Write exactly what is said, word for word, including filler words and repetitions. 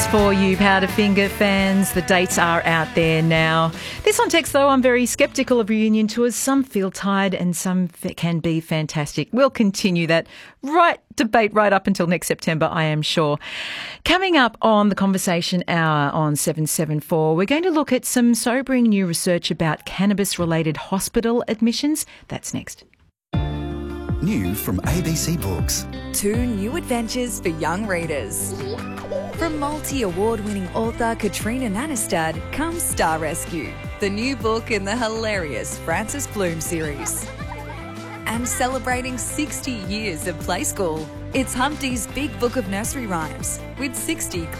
for you Powderfinger fans. The dates are out there now. This on text, though, I'm very sceptical of reunion tours. Some feel tired and some f- can be fantastic. We'll continue that right debate right up until next September, I am sure. Coming up on the Conversation Hour on seven seven four, we're going to look at some sobering new research about cannabis-related hospital admissions. That's next. New from A B C Books. Two new adventures for young readers. From multi-award-winning author Katrina Nanestad comes Star Rescue, the new book in the hilarious Frances Bloom series. And celebrating sixty years of Play School, it's Humpty's Big Book of Nursery Rhymes with sixty